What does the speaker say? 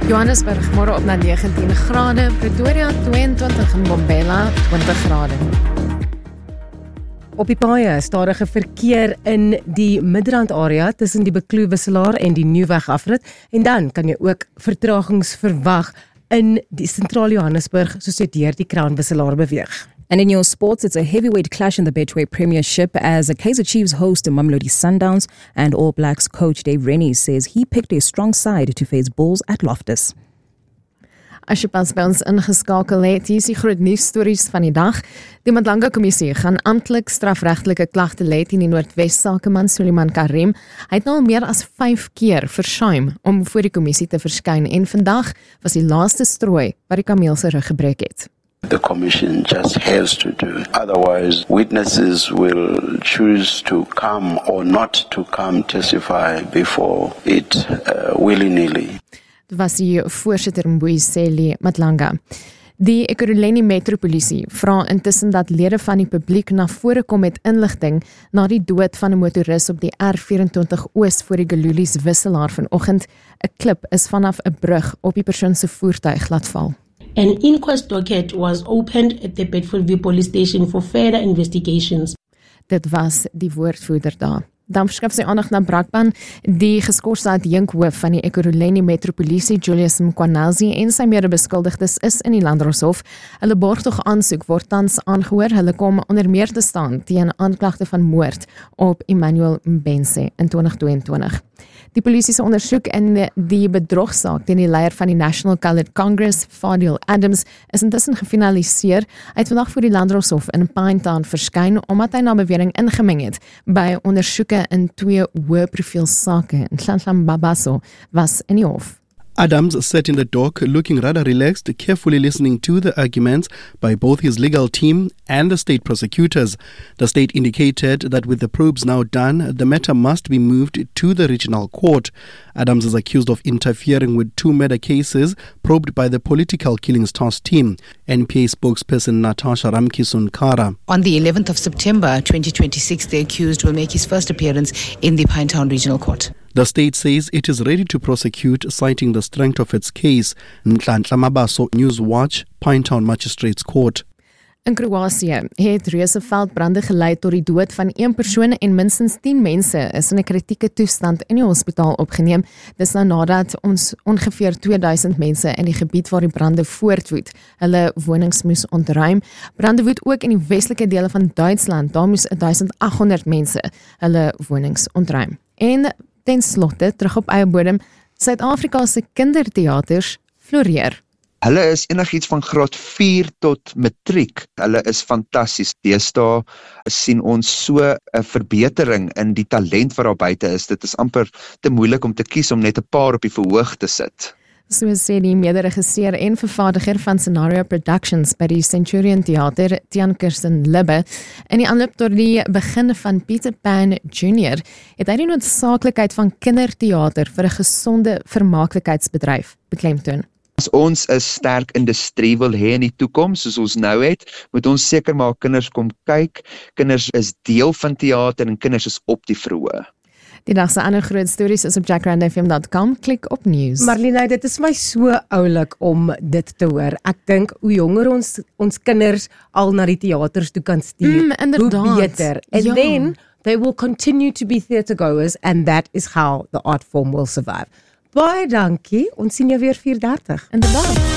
Johannesburg môre op na 19 grade, Pretoria 22 en Mbombela 20 grade. Op die paaie stadige verkeer in die Midrand area tussen die Bekloo Wisselaar en die Nuweg afrit, en dan kan jy ook vertragings verwag in die sentraal Johannesburg soos jy deur die Crown Wisselaar beweeg. And in your sports, it's a heavyweight clash in the Betway Premiership as Kaizer Chiefs host Mamelodi Sundowns, and All Blacks coach Dave Rennie says he picked a strong side to face Bulls at Loftus. As jy pas by ons ingeskakel het, hier is die groot nuusstories van die dag. Die Madlanga Kommissie gaan amptelik strafregtelike klagte lê teen die Noordwes sakeman Suleiman Karim. Hy het nou al meer as 5 keer versuim om voor die kommissie te verskyn en vandag was die laaste strooi wat die kameel se rug gebreek het. The commission just has to do. Otherwise, witnesses will choose to come or not to come testify before it willy-nilly. Dit was die voorsitter Mbuyiseli Madlanga. Die Ekurhuleni Metropolisie vra intussen dat lede van die publiek na vore kom met inligting na die dood van 'n motoris op die R24 Oos voor die Galulies Wisselaar vanoggend. 'n Klip is vanaf 'n brug op die persoon se voertuig laat val. An inquest docket was opened at the Bedfordview Police Station for further investigations. Dit was die woordvoerder daar. Dan verskaf sy aandag na Brakpan, die geskorste adjunkhoof van die Ekurhuleni Metropolisie Julius Mkwanazi en sy mede-beskuldigdes is in die Landdroshof. Hulle borgtog aansoek word tans aangehoor. Hulle kom onder meer te staan teen aanklagte van moord op Emmanuel Mbense in 2022. Die polisie se ondersoek in die bedrogsaak teen die leier van die National Coloured Congress, Fadil Adams, is intussen gefinaliseer. Hy het vandag voor die Landdroshof in Pinetown verskyn omdat hy na bewering ingemeng het by ondersoeke in 2 hoë profiel sake. Nhlanhla Mbabaso was in die hof. Adams sat in the dock looking rather relaxed, carefully listening to the arguments by both his legal team and the state prosecutors. The state indicated that with the probes now done, the matter must be moved to the regional court. Adams is accused of interfering with 2 murder cases probed by the Political Killings Task Team. NPA spokesperson Natasha Ramkissoon-Kara. On the 11th of September 2026, the accused will make his first appearance in the Pinetown Regional Court. The state says it is ready to prosecute, citing the strength of its case. Nhlanhla Mabaso, Newswatch, Pinetown Magistrates Court. In Kroasie het reuse veldbrande gelei tot die dood van 1 persoon en minstens 10 mense is in 'n kritieke toestand in die hospitaal opgeneem. Dis nou nadat ons ongeveer 2000 mense in die gebied waar die brande voortwoed, hulle wonings moes ontruim. Brande woed ook in die westelike dele van Duitsland. Daar moes 1800 mense hulle wonings ontruim. En ten slotte, terug op eie bodem, Suid-Afrika se kinderteaters floreer. Hulle is enigiets van graad 4 tot matriek. Hulle is fantasties. Deesdae sien ons so 'n verbetering in die talent wat daar buite is. Dit is amper te moeilik om te kies om net 'n paar op die verhoog te sit. So sê die mede-regisseur en vervaardiger van Scenario Productions by die Centurion Theater, Tian Kirsten Libbe. In die aanloop tot die begin van Peter Pan Jr. het hy die noodsaaklikheid van kinderteater vir 'n gesonde vermaaklikheidsbedryf beklemtoon. As ons 'n sterk industrie wil hê in die toekoms, soos ons nou het, moet ons seker maak kinders kom kyk. Kinders is deel van teater en kinders is op die verhoog. Die dag se ander groot stories is op jackrandfm.com. Klik op news. Marlene, dit is my so oulik om dit te hoor. Ek dink hoe jonger ons kinders al na die teaters toe kan stuur, hoe beter. And then they will continue to be theatre goers and that is how the art form will survive. Baie dankie. Ons sien jou weer 4:30. Inderdaad.